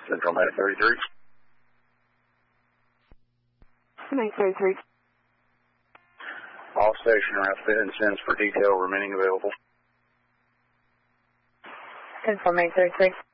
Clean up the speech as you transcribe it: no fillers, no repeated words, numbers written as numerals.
Central 933. 933. All station routes and sends for detail remaining available. Central 933.